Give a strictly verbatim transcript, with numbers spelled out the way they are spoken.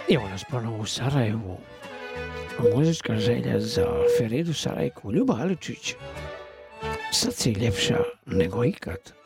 Evo nas ponovo u Sarajevu. Muzička želja za Feridu Sarajku, Ljuba Aličić. Sad si ljepša nego ikad.